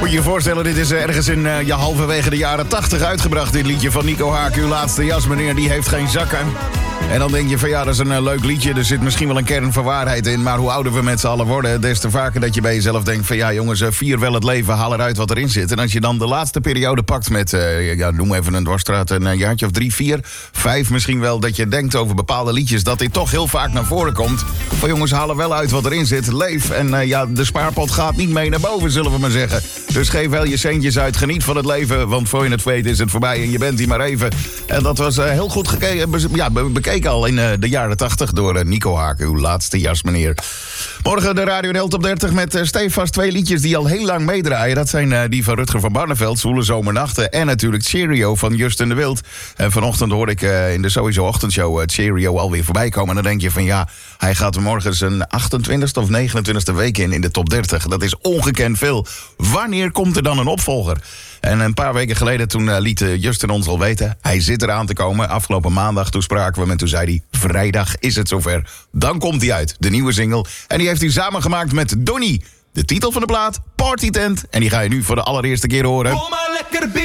Moet je je voorstellen, dit is ergens in halverwege de jaren 80 uitgebracht. Dit liedje van Nico Haak, uw laatste jas, meneer, die heeft geen zakken. En dan denk je van ja, dat is een leuk liedje. Er zit misschien wel een kern van waarheid in. Maar hoe ouder we met z'n allen worden, des te vaker dat je bij jezelf denkt van ja jongens, vier wel het leven, haal eruit wat erin zit. En als je dan de laatste periode pakt met, noem even een dwarsstraat, een jaartje of 3, 4, 5 misschien wel, dat je denkt over bepaalde liedjes, dat dit toch heel vaak naar voren komt. Van jongens, haal er wel uit wat erin zit. Leef. En de spaarpot gaat niet mee naar boven, zullen we maar zeggen. Dus geef wel je centjes uit, geniet van het leven, want voor je het weet is het voorbij en je bent hier maar even. En dat was heel goed bekeken al in de jaren 80 door Nico Haak, uw laatste jas, meneer. Morgen de Radio NL Top 30 met stevast 2 liedjes die al heel lang meedraaien. Dat zijn die van Rutger van Barneveld, Zoele Zomernachten, en natuurlijk Cheerio van Justin de Wild. En vanochtend hoorde ik in de Sowieso Ochtendshow Cheerio alweer voorbij komen. En dan denk je van ja, hij gaat morgen zijn 28e of 29e week in de Top 30. Dat is ongekend veel. Wanneer komt er dan een opvolger? En een paar weken geleden toen liet Justin ons al weten, hij zit eraan te komen. Afgelopen maandag toen spraken we hem en toen zei hij, vrijdag is het zover. Dan komt hij uit, de nieuwe single. En die heeft hij samengemaakt met Donnie. De titel van de plaat, Party Tent. En die ga je nu voor de allereerste keer horen.